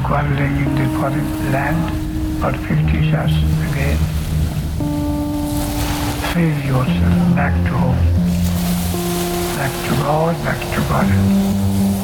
quarreling in the foreign land for 50 shots again. Save yourself back to home, back to God, back to God.